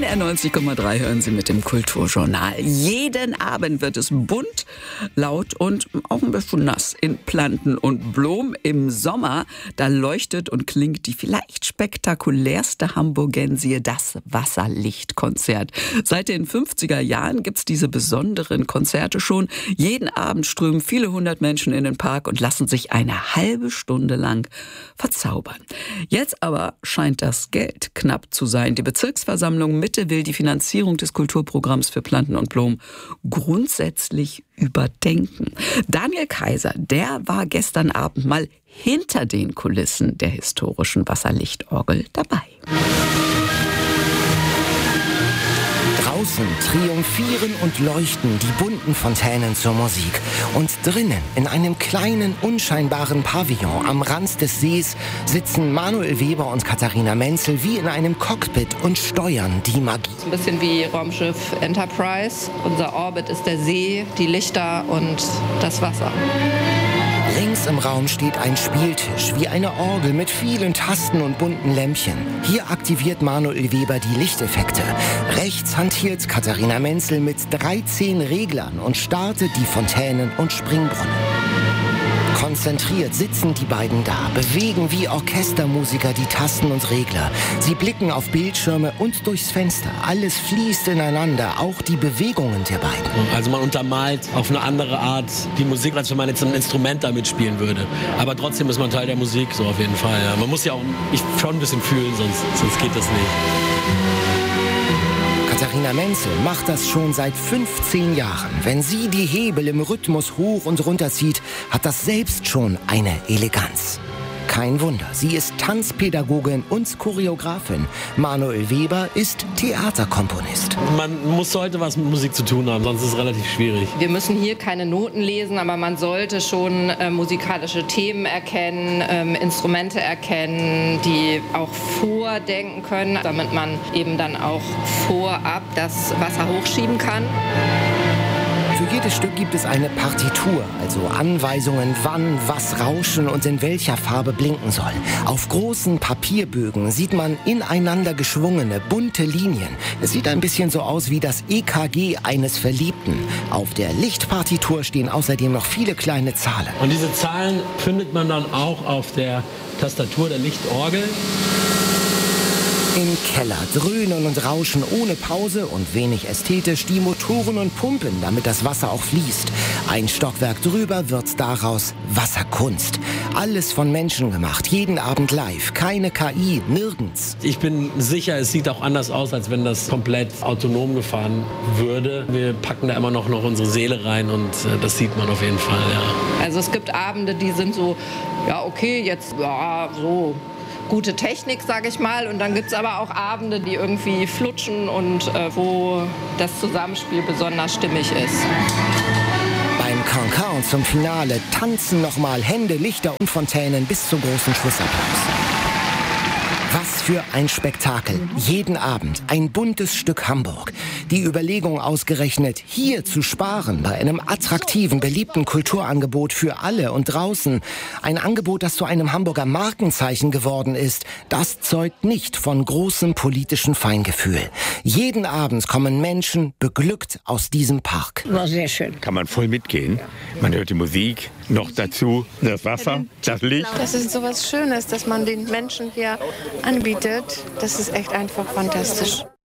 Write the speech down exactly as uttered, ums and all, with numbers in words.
R neunzig Komma drei hören Sie mit dem Kulturjournal. Jeden Abend wird es bunt, laut und auch ein bisschen nass in Planten und Blumen. Im Sommer, da leuchtet und klingt die vielleicht spektakulärste Hamburgensie, das Wasserlichtkonzert. Seit den fünfziger Jahren gibt's diese besonderen Konzerte schon. Jeden Abend strömen viele hundert Menschen in den Park und lassen sich eine halbe Stunde lang verzaubern. Jetzt aber scheint das Geld knapp zu sein. Die Bezirksversammlung Mitte will die Finanzierung des Kulturprogramms für Planten und Blumen grundsätzlich überdenken. Daniel Kaiser, der war gestern Abend mal hinter den Kulissen der historischen Wasserlichtorgel dabei. Draußen triumphieren und leuchten die bunten Fontänen zur Musik. Und drinnen, in einem kleinen, unscheinbaren Pavillon am Rand des Sees, sitzen Manuel Weber und Katharina Menzel wie in einem Cockpit und steuern die Magie. Ein bisschen wie Raumschiff Enterprise. Unser Orbit ist der See, die Lichter und das Wasser. Links im Raum steht ein Spieltisch, wie eine Orgel mit vielen Tasten und bunten Lämpchen. Hier aktiviert Manuel Weber die Lichteffekte. Rechts hantiert Katharina Menzel mit dreizehn Reglern und startet die Fontänen und Springbrunnen. Konzentriert sitzen die beiden da, bewegen wie Orchestermusiker die Tasten und Regler. Sie blicken auf Bildschirme und durchs Fenster. Alles fließt ineinander, auch die Bewegungen der beiden. Also man untermalt auf eine andere Art die Musik, als wenn man jetzt ein Instrument damit spielen würde. Aber trotzdem ist man Teil der Musik, so auf jeden Fall. Ja. Man muss ja auch ich schon ein bisschen fühlen, sonst, sonst geht das nicht. Katharina Menzel macht das schon seit fünfzehn Jahren. Wenn sie die Hebel im Rhythmus hoch und runter zieht, hat das selbst schon eine Eleganz. Kein Wunder, sie ist Tanzpädagogin und Choreografin. Manuel Weber ist Theaterkomponist. Man muss heute was mit Musik zu tun haben, sonst ist es relativ schwierig. Wir müssen hier keine Noten lesen, aber man sollte schon äh, musikalische Themen erkennen, ähm, Instrumente erkennen, die auch vordenken können, damit man eben dann auch vorab das Wasser hochschieben kann. Für jedes Stück gibt es eine Partitur, also Anweisungen, wann was rauschen und in welcher Farbe blinken soll. Auf großen Papierbögen sieht man ineinander geschwungene, bunte Linien. Es sieht ein bisschen so aus wie das E K G eines Verliebten. Auf der Lichtpartitur stehen außerdem noch viele kleine Zahlen. Und diese Zahlen findet man dann auch auf der Tastatur der Lichtorgel. Im Keller dröhnen und rauschen ohne Pause und wenig ästhetisch die Motoren und Pumpen, damit das Wasser auch fließt. Ein Stockwerk drüber wird daraus Wasserkunst. Alles von Menschen gemacht, jeden Abend live. Keine K I, nirgends. Ich bin sicher, es sieht auch anders aus, als wenn das komplett autonom gefahren würde. Wir packen da immer noch, noch unsere Seele rein und äh, das sieht man auf jeden Fall, ja. Also es gibt Abende, die sind so, ja okay, jetzt ja so gute Technik, sage ich mal. Und dann gibt es aber auch Abende, die irgendwie flutschen und äh, wo das Zusammenspiel besonders stimmig ist. Beim Cancan zum Finale tanzen nochmal Hände, Lichter und Fontänen bis zum großen Schlussapplaus. Was für ein Spektakel. Jeden Abend ein buntes Stück Hamburg. Die Überlegung ausgerechnet, hier zu sparen bei einem attraktiven, beliebten Kulturangebot für alle und draußen. Ein Angebot, das zu einem Hamburger Markenzeichen geworden ist. Das zeugt nicht von großem politischen Feingefühl. Jeden Abend kommen Menschen beglückt aus diesem Park. War sehr schön. Kann man voll mitgehen. Man hört die Musik, noch dazu das Wasser, das Licht. Das ist so was Schönes, dass man den Menschen hier anbietet. Das ist echt einfach fantastisch.